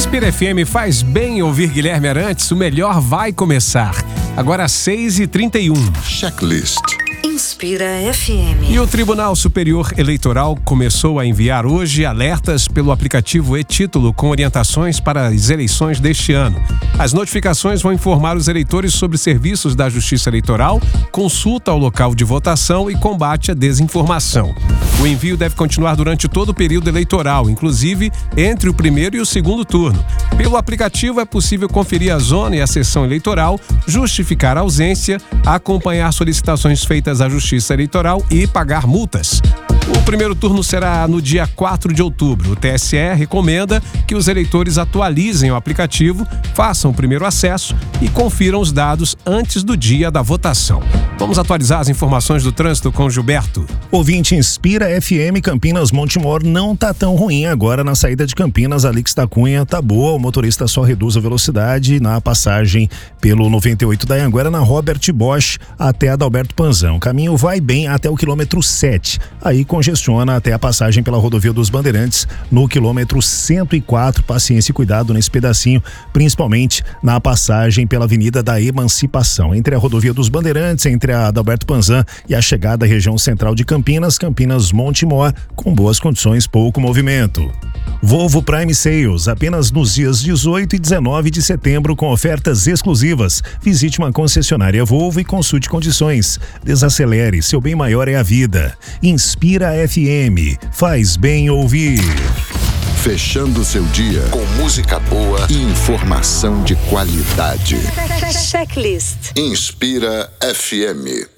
Inspira FM faz bem ouvir Guilherme Arantes, o melhor vai começar. Agora às 6h31. Checklist. Inspira FM. E o Tribunal Superior Eleitoral começou a enviar hoje alertas pelo aplicativo e-Título com orientações para as eleições deste ano. As notificações vão informar os eleitores sobre serviços da Justiça Eleitoral, consulta ao local de votação e combate à desinformação. O envio deve continuar durante todo o período eleitoral, inclusive entre o primeiro e o segundo turno. Pelo aplicativo é possível conferir a zona e a sessão eleitoral, justificar a ausência, acompanhar solicitações feitas à Justiça Eleitoral e pagar multas. O primeiro turno será no dia 4 de outubro. O TSE recomenda que os eleitores atualizem o aplicativo, façam o primeiro acesso e confiram os dados antes do dia da votação. Vamos atualizar as informações do trânsito com Gilberto. Ouvinte Inspira FM, Campinas Montemor não tá tão ruim agora na saída de Campinas. Alix da Cunha tá boa, o motorista só reduz a velocidade na passagem pelo 98 da Anhanguera, na Robert Bosch até Adalberto Panzão. O caminho vai bem até o quilômetro 7. Aí congestiona até a passagem pela rodovia dos Bandeirantes no quilômetro 104. Paciência e cuidado nesse pedacinho, principalmente na passagem pela Avenida da Emancipação. Entre a rodovia dos Bandeirantes, entre a Adalberto Panzan e a chegada à região central de Campinas, Campinas Montemor, com boas condições, pouco movimento. Volvo Prime Sales, apenas nos dias 18 e 19 de setembro, com ofertas exclusivas. Visite uma concessionária Volvo e consulte condições. Desacelere, seu bem maior é a vida. Inspira FM, faz bem ouvir. Fechando seu dia com música boa e informação de qualidade. Checklist. Inspira FM.